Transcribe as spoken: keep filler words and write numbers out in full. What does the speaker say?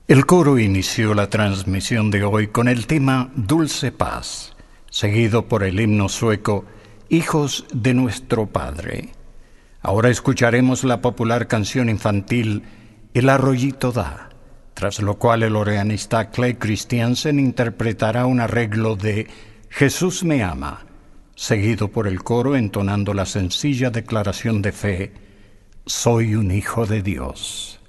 El coro inició la transmisión de hoy con el tema Dulce Paz, seguido por el himno sueco Hijos de nuestro Padre. Ahora escucharemos la popular canción infantil El arroyito da, tras lo cual el organista Clay Christiansen interpretará un arreglo de Jesús me ama, seguido por el coro entonando la sencilla declaración de fe: Soy un hijo de Dios.